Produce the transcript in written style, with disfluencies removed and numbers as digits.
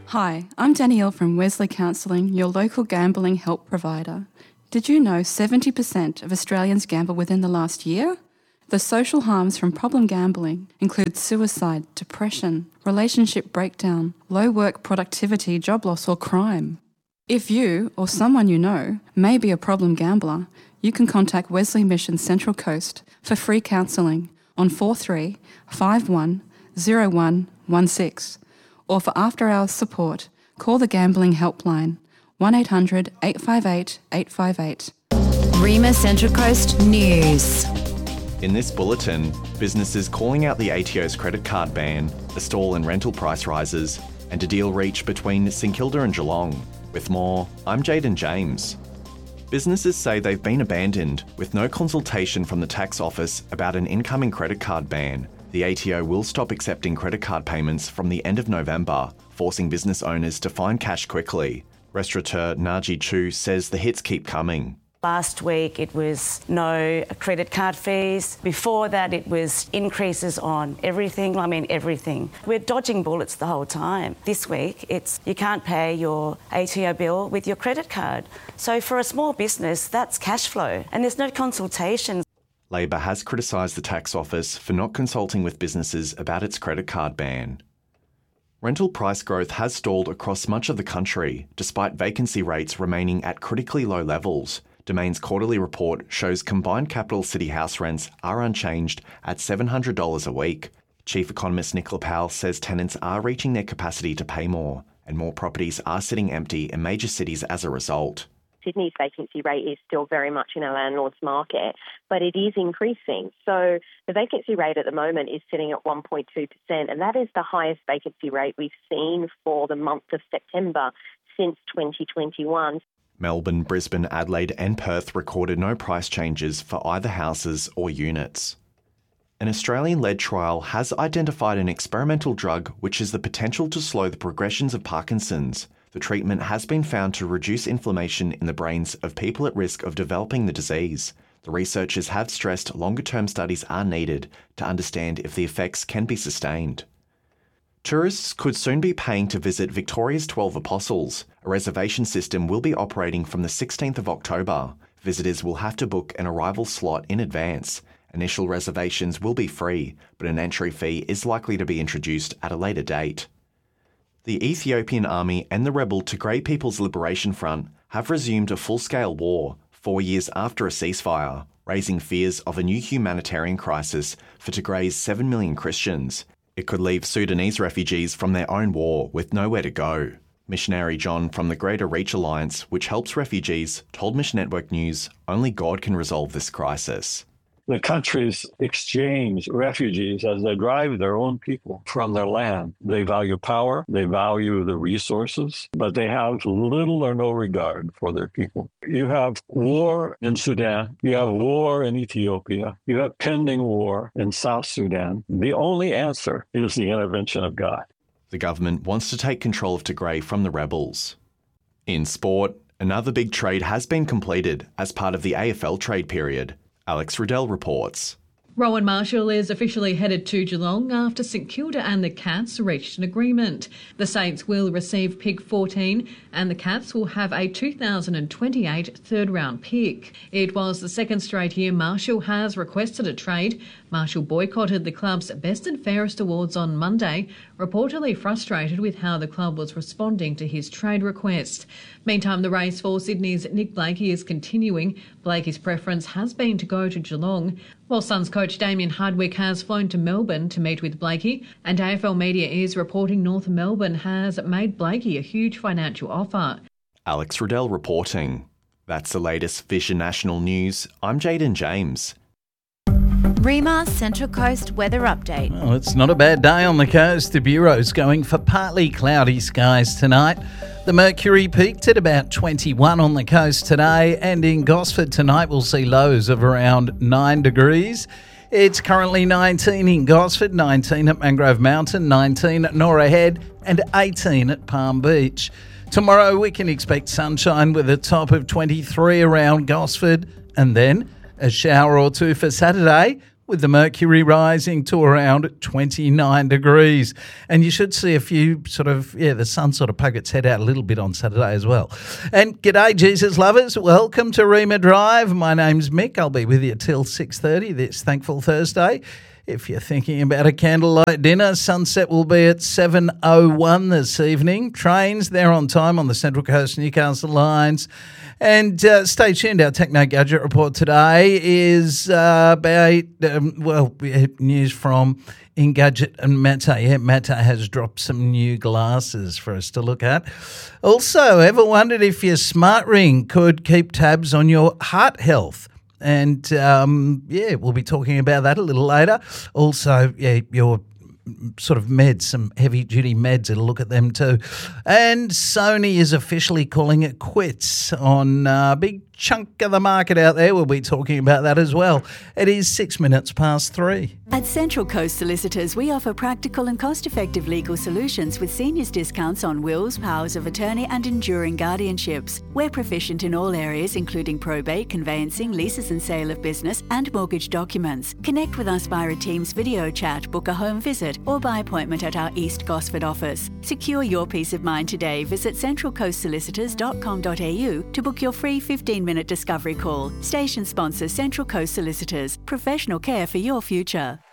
Hi, I'm Danielle from Wesley Counselling, your local gambling help provider. Did you know 70% of Australians gamble within the last year? The social harms from problem gambling include suicide, depression, relationship breakdown, low work productivity, job loss or crime. If you or someone you know may be a problem gambler, you can contact Wesley Mission Central Coast for free counselling on 43 51 0116, or for after-hours support, call the Gambling Helpline 1800 858 858. Rima Central Coast News. In this bulletin, businesses calling out the ATO's credit card ban, a stall in rental price rises, and a deal reached between St Kilda and Geelong. With more, I'm Jaden James. Businesses say they've been abandoned with no consultation from the tax office about an incoming credit card ban. The ATO will stop accepting credit card payments from the end of November, forcing business owners to find cash quickly. Restaurateur Naji Chu says the hits keep coming. Last week it was no credit card fees. Before that it was increases on everything. Everything. We're dodging bullets the whole time. This week it's you can't pay your ATO bill with your credit card. So for a small business, that's cash flow and there's no consultation. Labor has criticised the tax office for not consulting with businesses about its credit card ban. Rental price growth has stalled across much of the country, despite vacancy rates remaining at critically low levels. Domain's quarterly report shows combined capital city house rents are unchanged at $700 a week. Chief economist Nicola Powell says tenants are reaching their capacity to pay more, and more properties are sitting empty in major cities as a result. Sydney's vacancy rate is still very much in a landlord's market, but it is increasing. So the vacancy rate at the moment is sitting at 1.2%, and that is the highest vacancy rate we've seen for the month of September since 2021. Melbourne, Brisbane, Adelaide and Perth recorded no price changes for either houses or units. An Australian-led trial has identified an experimental drug which has the potential to slow the progressions of Parkinson's. The treatment has been found to reduce inflammation in the brains of people at risk of developing the disease. The researchers have stressed longer-term studies are needed to understand if the effects can be sustained. Tourists could soon be paying to visit Victoria's 12 Apostles. A reservation system will be operating from the 16th of October. Visitors will have to book an arrival slot in advance. Initial reservations will be free, but an entry fee is likely to be introduced at a later date. The Ethiopian army and the rebel Tigray People's Liberation Front have resumed a full-scale war 4 years after a ceasefire, raising fears of a new humanitarian crisis for Tigray's 7 million Christians. It could leave Sudanese refugees from their own war with nowhere to go. Missionary John from the Greater Reach Alliance, which helps refugees, told Mission Network News only God can resolve this crisis. The countries exchange refugees as they drive their own people from their land. They value power, they value the resources, but they have little or no regard for their people. You have war in Sudan, you have war in Ethiopia, you have pending war in South Sudan. The only answer is the intervention of God. The government wants to take control of Tigray from the rebels. In sport, another big trade has been completed as part of the AFL trade period. Alex Riddell reports. Rowan Marshall is officially headed to Geelong after St Kilda and the Cats reached an agreement. The Saints will receive pick 14 and the Cats will have a 2028 third-round pick. It was the second straight year Marshall has requested a trade. Marshall boycotted the club's Best and Fairest awards on Monday, reportedly frustrated with how the club was responding to his trade request. Meantime, the race for Sydney's Nick Blakey is continuing. Blakey's preference has been to go to Geelong, while Suns coach Damien Hardwick has flown to Melbourne to meet with Blakey, and AFL Media is reporting North Melbourne has made Blakey a huge financial offer. Alex Riddell reporting. That's the latest Vision National News. I'm Jaden James. Rima Central Coast weather update. Well, it's not a bad day on the coast. The Bureau's going for partly cloudy skies tonight. The mercury peaked at about 21 on the coast today, and in Gosford tonight we'll see lows of around 9 degrees. It's currently 19 in Gosford, 19 at Mangrove Mountain, 19 at Norah Head, and 18 at Palm Beach. Tomorrow we can expect sunshine with a top of 23 around Gosford, and then a shower or two for Saturday with the mercury rising to around 29 degrees. And you should see a few the sun sort of poke its head out a little bit on Saturday as well. And g'day, Jesus lovers. Welcome to Rima Drive. My name's Mick. I'll be with you till 6:30 this Thankful Thursday. If you're thinking about a candlelight dinner, sunset will be at 7:01 this evening. Trains, they're on time on the Central Coast Newcastle lines. And stay tuned. Our Techno Gadget report today is about, news from Engadget and Meta. Yeah, Meta has dropped some new glasses for us to look at. Also, ever wondered if your smart ring could keep tabs on your heart health? And, we'll be talking about that a little later. Also, your sort of meds, some heavy-duty meds, it'll look at them too. And Sony is officially calling it quits on a big chunk of the market out there. We'll be talking about that as well. It is 6 minutes past 3. At Central Coast Solicitors, we offer practical and cost-effective legal solutions with seniors discounts on wills, powers of attorney and enduring guardianships. We're proficient in all areas, including probate, conveyancing, leases and sale of business and mortgage documents. Connect with us via a Teams video chat, book a home visit or by appointment at our East Gosford office. Secure your peace of mind today. Visit centralcoastsolicitors.com.au to book your free 15-minute discovery call. Station sponsor Central Coast Solicitors. Professional care for your future.